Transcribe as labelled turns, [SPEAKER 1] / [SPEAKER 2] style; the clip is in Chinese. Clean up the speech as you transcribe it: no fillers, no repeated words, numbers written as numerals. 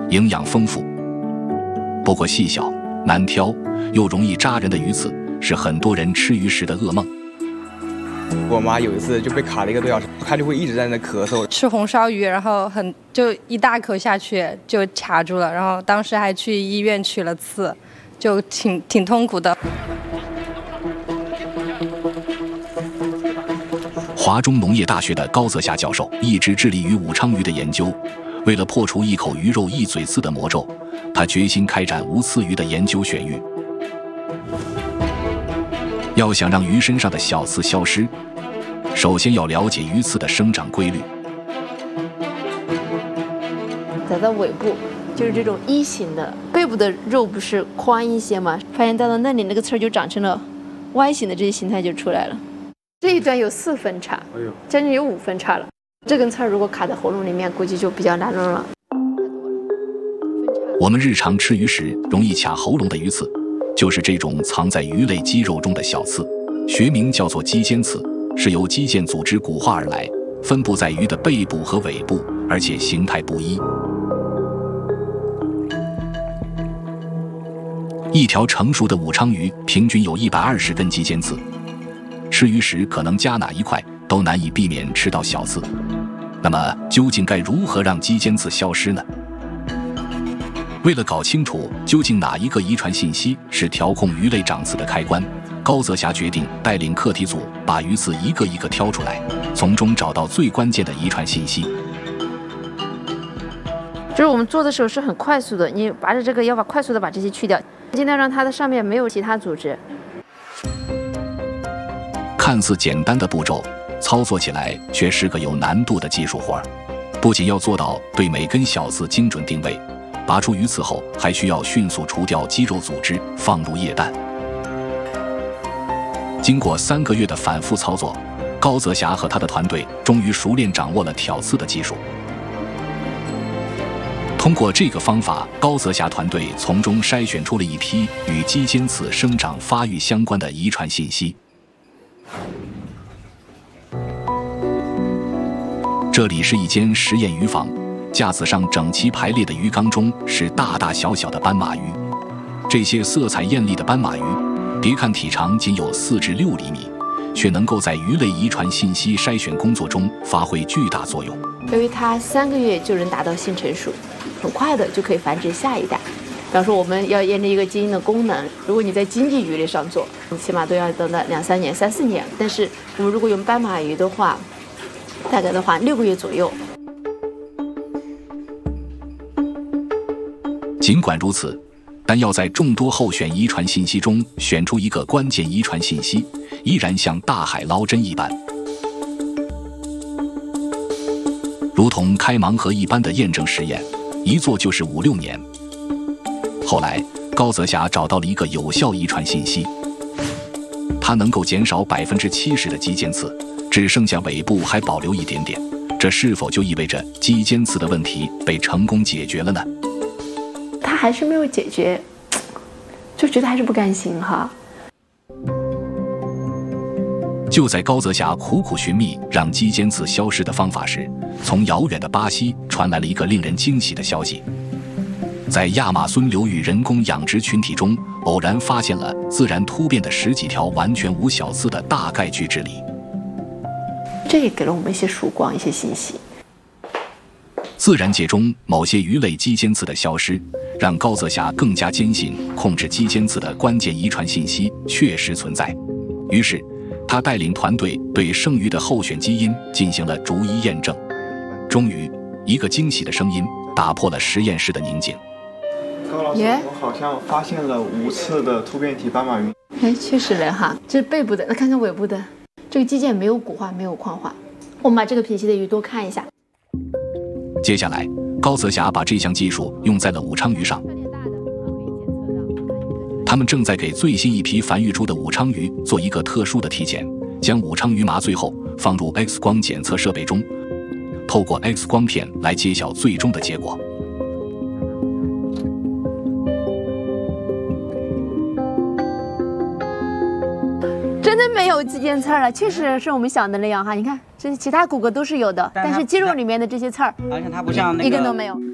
[SPEAKER 1] 营养丰富。不过细小、难挑又容易扎人的鱼刺是很多人吃鱼时的噩梦。
[SPEAKER 2] 我妈有一次就被卡了1个多小时，她就会一直在那咳嗽。
[SPEAKER 3] 吃红烧鱼，然后就一大口下去就卡住了，然后当时还去医院取了刺，就挺痛苦的。
[SPEAKER 1] 华中农业大学的高泽霞教授一直致力于武昌鱼的研究，为了破除一口鱼肉一嘴刺的魔咒，他决心开展无刺鱼的研究选育。要想让鱼身上的小刺消失，首先要了解鱼刺的生长规律。
[SPEAKER 4] 它的尾部就是这种一型的，背部的肉不是宽一些吗？发现到了那里那个刺儿就长成了 Y 型的这些形态就出来了。这一段有4分叉，将近有5分叉了。这根刺儿如果卡在喉咙里面，估计就比较难弄了。
[SPEAKER 1] 我们日常吃鱼时容易卡喉咙的鱼刺，就是这种藏在鱼类肌肉中的小刺，学名叫做肌间刺，是由肌腱组织骨化而来，分布在鱼的背部和尾部，而且形态不一。一条成熟的武昌鱼平均有120根肌间刺，吃鱼时可能夹哪一块都难以避免吃到小刺。那么究竟该如何让肌间刺消失呢？为了搞清楚究竟哪一个遗传信息是调控鱼类长刺的开关，高泽霞决定带领课题组把鱼刺一个一个挑出来，从中找到最关键的遗传信息。
[SPEAKER 4] 就是我们做的时候是很快速的，你拔着这个要快速的把这些去掉，尽量让它的上面没有其他组织。
[SPEAKER 1] 看似简单的步骤，操作起来却是个有难度的技术活儿。不仅要做到对每根小刺精准定位，拔出鱼刺后还需要迅速除掉肌肉组织，放入液氮。经过3个月的反复操作，高泽霞和他的团队终于熟练掌握了挑刺的技术。通过这个方法，高泽霞团队从中筛选出了一批与肌间刺生长发育相关的遗传信息。这里是一间实验鱼房，架子上整齐排列的鱼缸中是大大小小的斑马鱼。这些色彩艳丽的斑马鱼，别看体长仅有4至6厘米，却能够在鱼类遗传信息筛选工作中发挥巨大作用。
[SPEAKER 4] 由于它3个月就能达到性成熟，很快的就可以繁殖下一代。比方说我们要验证一个基因的功能，如果你在经济鱼类上做，你起码都要等到2、3年、3、4年。但是我们如果用斑马鱼的话，大概的话6个月左右。
[SPEAKER 1] 尽管如此，但要在众多候选遗传信息中选出一个关键遗传信息，依然像大海捞针一般。如同开盲盒一般的验证实验，一做就是5、6年。后来，高泽霞找到了一个有效遗传信息，它能够减少70%的肌间刺，只剩下尾部还保留一点点。这是否就意味着肌间刺的问题被成功解决了呢？
[SPEAKER 4] 它还是没有解决，就觉得还是不甘心哈。
[SPEAKER 1] 就在高泽霞苦苦寻觅让肌间刺消失的方法时，从遥远的巴西传来了一个令人惊喜的消息。在亚马孙流域人工养殖群体中，偶然发现了自然突变的10几条完全无小刺的大概巨脂鲤。
[SPEAKER 4] 这也给了我们一些曙光，一些信息。
[SPEAKER 1] 自然界中某些鱼类肌间刺的消失，让高泽霞更加坚信控制肌间刺的关键遗传信息确实存在。于是，他带领团队对剩余的候选基因进行了逐一验证。终于，一个惊喜的声音打破了实验室的宁静。
[SPEAKER 5] 高老师，我好像发现了无刺的突变体斑马鱼。
[SPEAKER 4] 哎，确实了哈，这是背部的，那看看尾部的，这个肌腱没有骨化，没有矿化。我们把这个品系的鱼多看一下。
[SPEAKER 1] 接下来，高泽霞把这项技术用在了武昌鱼上。他们正在给最新一批繁育出的武昌鱼做一个特殊的体检，将武昌鱼麻醉后放入 X 光检测设备中，透过 X 光片来揭晓最终的结果。
[SPEAKER 4] 真的没有肌间刺了，确实是我们想的那样哈。你看，这其他骨骼都是有的，但是肌肉里面的这些刺儿，
[SPEAKER 6] 好像它不像那个
[SPEAKER 4] 一根都没有。